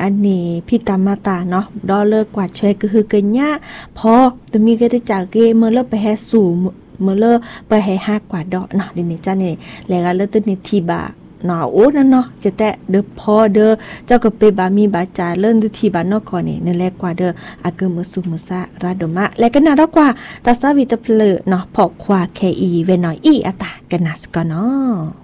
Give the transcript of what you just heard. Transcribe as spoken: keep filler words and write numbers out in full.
อันนี้พี่ตามมาตาเนาะดอเลิกกว่าช่วยก็คือเกินยะพอตัวมีก็ได้จากเกเมื่อเลิกไปแฮสู่เมื่อเลิกไปให้ห้ากว่าดอกเนาะเดี๋ยวนี้จ้าเนี่ยแล้วก็เลิกตัวนี้ทีบาเนาะโอ้นั่นเนาะจะแตะเด้อพอเด้อเจ้าก็ไปบามีบาจาเลิ่นดูทีบานอกก่อนนี่นั่นแหละกว่าเด้ออาเกมือสุมุสะราดมะและก็น่ารักกว่าตาซาวิตะเพลเนาะพอกว่าแคอีเวหน่อยอีอะตากันนัสก็เนาะ